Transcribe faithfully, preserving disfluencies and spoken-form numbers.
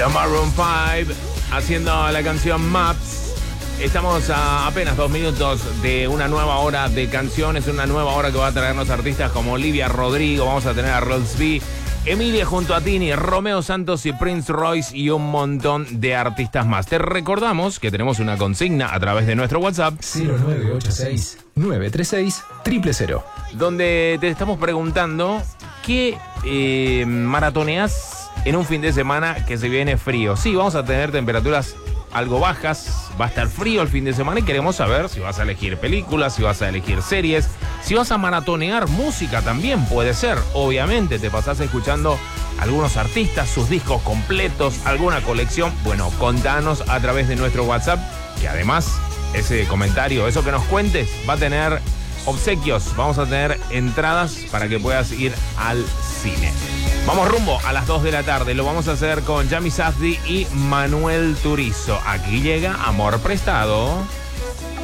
Los Maroon cinco haciendo la canción Maps. Estamos a apenas dos minutos de una nueva hora de canciones, una nueva hora que va a traernos artistas como Olivia Rodrigo, vamos a tener a Rolls B, Emilia junto a Tini, Romeo Santos y Prince Royce y un montón de artistas más. Te recordamos que tenemos una consigna a través de nuestro WhatsApp cero nueve ocho seis, nueve tres seis, cero cero cero, donde te estamos preguntando qué eh, maratoneas en un fin de semana que se viene frío. Sí, vamos a tener temperaturas algo bajas, va a estar frío el fin de semana y queremos saber si vas a elegir películas, si vas a elegir series, si vas a maratonear música también puede ser. Obviamente te pasás escuchando algunos artistas, sus discos completos, alguna colección. Bueno, contanos a través de nuestro WhatsApp, que además ese comentario, eso que nos cuentes, va a tener obsequios. Vamos a tener entradas para que puedas ir al cine. Vamos rumbo a las dos de la tarde. Lo vamos a hacer con Yami Safdie y Manuel Turizo. Aquí llega Amor Prestado.